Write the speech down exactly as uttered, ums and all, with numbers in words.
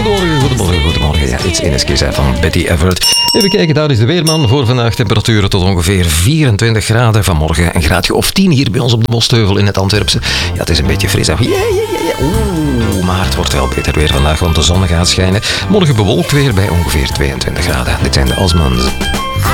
Goedemorgen, goedemorgen, goedemorgen. Ja, iets in is van Betty Everett. Even kijken, daar is de weerman voor vandaag. Temperaturen tot ongeveer vierentwintig graden. Vanmorgen een graadje of tien hier bij ons op de Mostheuvel in het Antwerpse. Ja, het is een beetje fris. Ja, ja, ja, ja. Oeh, maar het wordt wel beter weer vandaag, want de zon gaat schijnen. Morgen bewolkt weer bij ongeveer tweeëntwintig graden. Dit zijn de Osmonds.